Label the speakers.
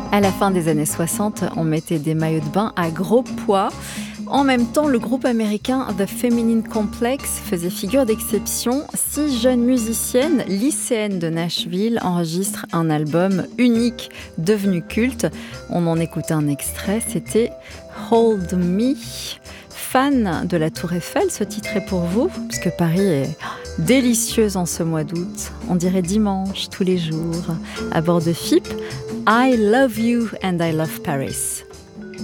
Speaker 1: À la fin des années 60, on mettait des maillots de bain à gros poids. En même temps, le groupe américain The Feminine Complex faisait figure d'exception. 6 jeunes musiciennes lycéennes de Nashville enregistrent un album unique devenu culte. On en écoutait un extrait, c'était Hold Me. Fan de la Tour Eiffel, ce titre est pour vous, puisque Paris est délicieuse en ce mois d'août. On dirait dimanche tous les jours. À bord de FIP, I love you and I love Paris.